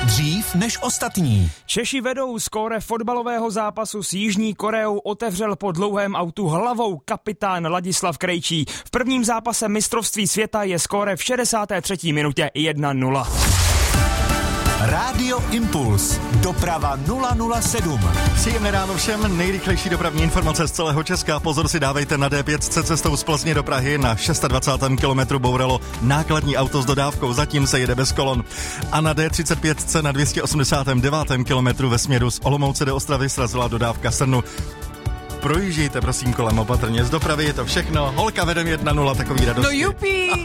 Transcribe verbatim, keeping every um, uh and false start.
dřív než ostatní. Češi vedou, skóre fotbalového zápasu s Jižní Koreou otevřel po dlouhém autu hlavou kapitán Ladislav Krejčí. V prvním zápase mistrovství světa je skóre v šedesáté třetí minutě jedna nula. Rádio Impuls. Doprava nula nula sedm. Příjemné ráno všem, nejrychlejší dopravní informace z celého Česka. Pozor si dávejte na dé pět cestou z Plzně do Prahy. Na dvacátém šestém kilometru bouralo nákladní auto s dodávkou, zatím se jede bez kolon. A na dé třicet pět na dvě stě osmdesát devět kilometru ve směru z Olomouce do Ostravy srazila dodávka srnu. Projíždějte prosím kolem opatrně, z dopravy je to všechno. Holka vedem jedna nula, takový radosti. No jupí!